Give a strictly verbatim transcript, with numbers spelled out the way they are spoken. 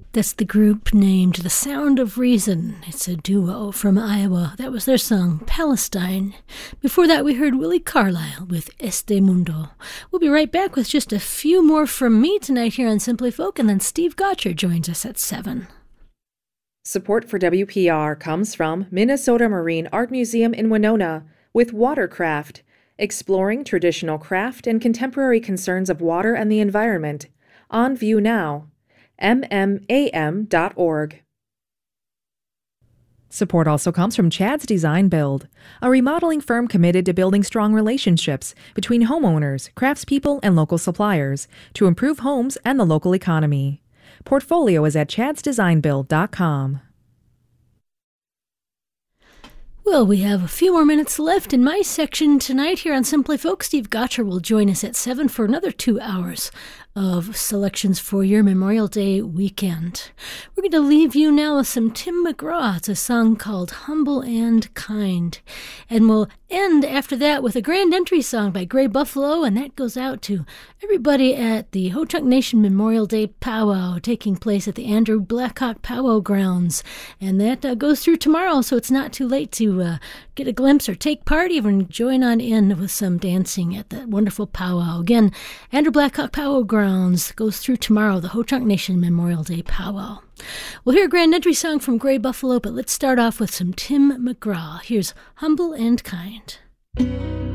That's the group named The Sound of Reason. It's a duo from Iowa. That was their song, Palestine. Before that, we heard Willie Carlisle with Este Mundo. We'll be right back with just a few more from me tonight here on Simply Folk, and then Steve Gotcher joins us at seven. Support for W P R comes from Minnesota Marine Art Museum in Winona with Watercraft, exploring traditional craft and contemporary concerns of water and the environment. On view now. m m a m dot org. Support also comes from Chad's Design Build, a remodeling firm committed to building strong relationships between homeowners, craftspeople, and local suppliers to improve homes and the local economy. Portfolio is at chads design build dot com. Well, we have a few more minutes left in my section tonight here on Simply Folk. Steve Gotcher will join us at seven for another two hours of selections for your Memorial Day weekend. We're going to leave you now with some Tim McGraw. It's a song called Humble and Kind. And we'll end after that with a grand entry song by Grey Buffalo, and that goes out to everybody at the Ho-Chunk Nation Memorial Day Powwow taking place at the Andrew Blackhawk Powwow Grounds. And that uh, goes through tomorrow, so it's not too late to uh, get a glimpse or take part, even join on in with some dancing at that wonderful powwow. Again, Andrew Blackhawk Powwow Grounds goes through tomorrow, the Ho-Chunk Nation Memorial Day Powwow. We'll hear a grand entry song from Grey Buffalo, but let's start off with some Tim McGraw. Here's Humble and Kind.